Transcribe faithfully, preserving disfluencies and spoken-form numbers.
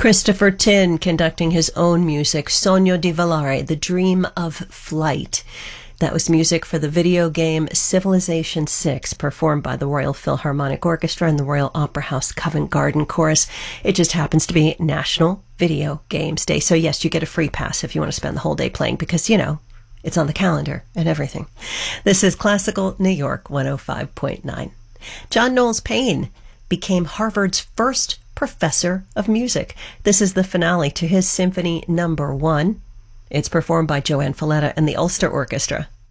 Christopher Tin conducting his own music, Sogno di Volare, The Dream of Flight. That was music for the video game Civilization six, performed by the Royal Philharmonic Orchestra and the Royal Opera House Covent Garden Chorus. It just happens to be National Video Games Day. So yes, you get a free pass if you want to spend the whole day playing because, you know, it's on the calendar and everything. This is Classical New York one oh five point nine. John Knowles Paine became Harvard's first professor of music. This is the finale to his Symphony Number One. It's performed by Joanne Falletta and the Ulster Orchestra.